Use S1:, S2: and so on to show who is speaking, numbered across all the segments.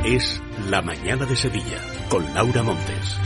S1: Es La Mañana de Sevilla, con Laura Montes.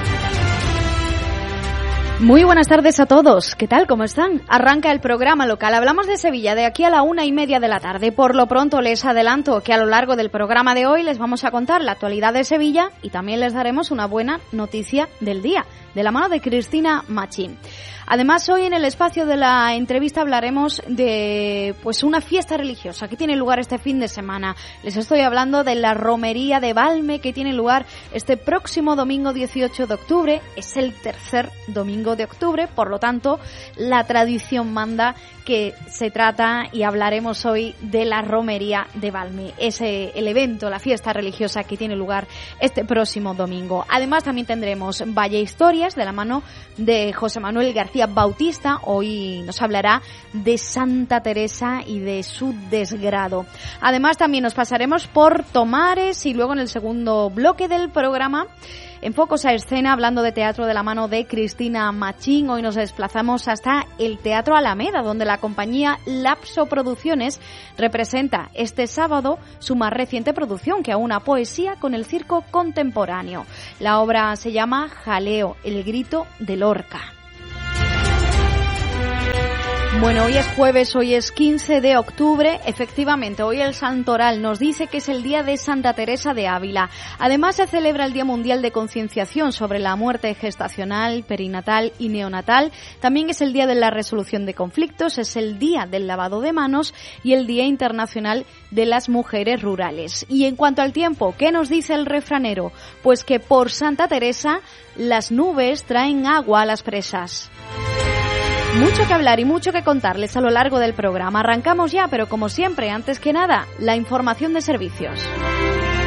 S2: Muy buenas tardes a todos. ¿Qué tal? ¿Cómo están? Arranca el programa local. Hablamos de Sevilla de aquí a la 1:30 de la tarde. Por lo pronto les adelanto que a lo largo del programa de hoy les vamos a contar la actualidad de Sevilla y también les daremos una buena noticia del día, de la mano de Cristina Machín. Además, hoy en el espacio de la entrevista hablaremos de una fiesta religiosa que tiene lugar este fin de semana. Les estoy hablando de la romería de Valme, que tiene lugar este próximo domingo 18 de octubre. Es el tercer domingo de octubre, por lo tanto, la tradición manda que se trata y hablaremos hoy de la romería de Valme. Es el evento, la fiesta religiosa que tiene lugar este próximo domingo. Además, también tendremos Valle Historias de la mano de José Manuel García Bautista. Hoy nos hablará de Santa Teresa y de su desgrado. Además, también nos pasaremos por Tomares y luego en el segundo bloque del programa en Focos a Escena, hablando de teatro de la mano de Cristina Machín. Hoy nos desplazamos hasta el Teatro Alameda, donde la compañía Lapso Producciones representa este sábado su más reciente producción, que aúna poesía con el circo contemporáneo. La obra se llama Jaleo, el grito de Lorca. Bueno, hoy es jueves, hoy es 15 de octubre, efectivamente, hoy el santoral nos dice que es el día de Santa Teresa de Ávila. Además se celebra el Día Mundial de Concienciación sobre la muerte gestacional, perinatal y neonatal. También es el día de la resolución de conflictos, es el día del lavado de manos y el Día Internacional de las Mujeres Rurales. Y en cuanto al tiempo, ¿qué nos dice el refranero? Pues que por Santa Teresa las nubes traen agua a las presas. Mucho que hablar y mucho que contarles a lo largo del programa. Arrancamos ya, pero como siempre, antes que nada, la información de servicios.